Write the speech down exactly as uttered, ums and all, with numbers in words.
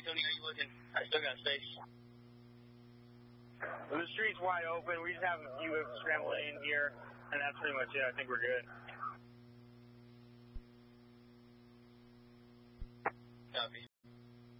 Tony, are you looking? I still got space. Well, the street's wide open. We just have a few scrambled in here, and that's pretty much it. I think we're good. Copy.